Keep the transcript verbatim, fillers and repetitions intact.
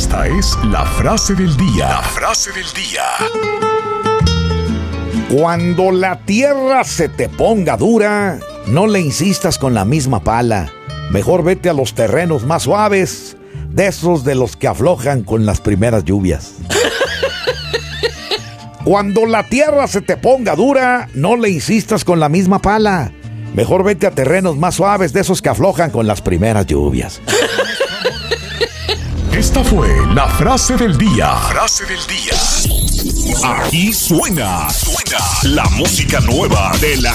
Esta es la frase del día. La frase del día. Cuando la tierra se te ponga dura, no le insistas con la misma pala. Mejor vete a los terrenos más suaves, de esos de los que aflojan con las primeras lluvias. Cuando la tierra se te ponga dura, no le insistas con la misma pala. Mejor vete a terrenos más suaves, de esos que aflojan con las primeras lluvias. Esta fue la frase del día. La frase del día. Aquí suena, suena la música nueva de la